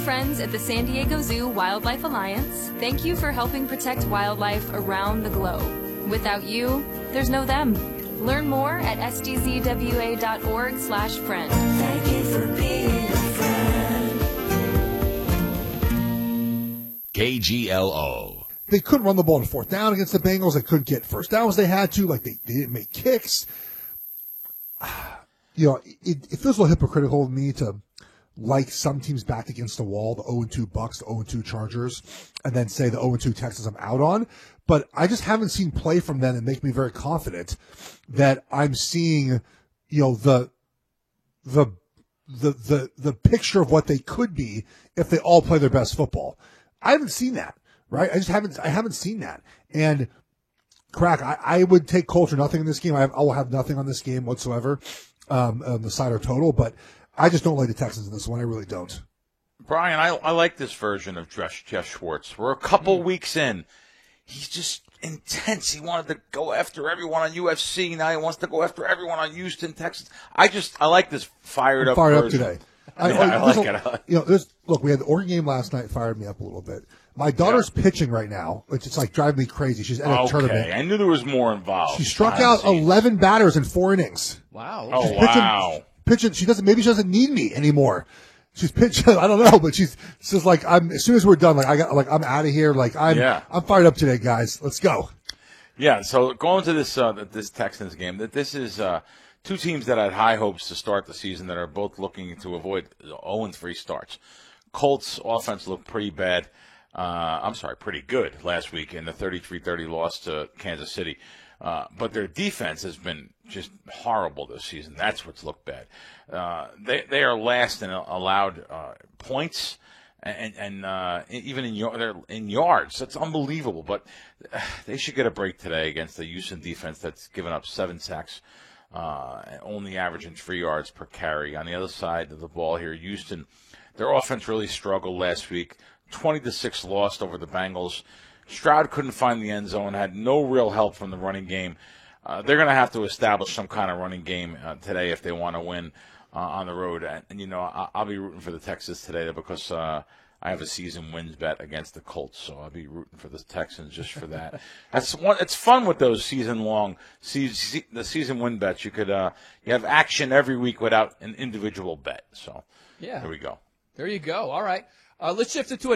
friends at the San Diego Zoo Wildlife Alliance, thank you for helping protect wildlife around the globe. Without you, there's no them. Learn more at sdzwa.org/friend. Thank you for being a friend. KGLO. They couldn't run the ball on fourth down against the Bengals. They couldn't get first downs they had to. Like, they didn't make kicks. You know, it feels a little hypocritical of me to like some teams backed against the wall, the 0-2 Bucks, the 0-2 Chargers, and then say the 0-2 Texans I'm out on. But I just haven't seen play from them that make me very confident that I'm seeing, you know, the picture of what they could be if they all play their best football. I haven't seen that, right? I haven't seen that. And Crack, I would take Colts or nothing in this game. I will have nothing on this game whatsoever, on the side or total, but I just don't like the Texans in this one. I really don't. Brian, I like this version of Jeff Schwartz. We're a couple weeks in. He's just intense. He wanted to go after everyone on UFC. Now he wants to go after everyone on Houston, Texas. I like this fired up today. I like it. You know, look, we had the Oregon game last night, fired me up a little bit. My daughter's pitching right now, which is like driving me crazy. She's at a tournament. I knew there was more involved. She struck out 11 batters in 4 innings. Wow. Oh, wow. Pitching. Maybe she doesn't need me anymore. She's pitching. I don't know, but she's just like, as soon as we're done, I'm out of here. Like, I'm fired up today, guys. Let's go. Yeah. So going to this Texans game, this is two teams that had high hopes to start the season that are both looking to avoid 0-3 starts. Colts offense looked pretty bad. Pretty good last week in the 33-30 loss to Kansas City. But their defense has been just horrible this season. That's what's looked bad. They are last in allowed points and even in yards. That's unbelievable. But they should get a break today against the Houston defense that's given up 7 sacks, only averaging 3 yards per carry. On the other side of the ball here, Houston, their offense really struggled last week. 20-6 lost over the Bengals. Stroud couldn't find the end zone, had no real help from the running game. They're going to have to establish some kind of running game today if they want to win on the road. And you know, I'll be rooting for the Texans today because I have a season wins bet against the Colts, so I'll be rooting for the Texans just for that. It's fun with those the season win bets. You have action every week without an individual bet. So yeah, there we go. There you go. All right. Let's shift it to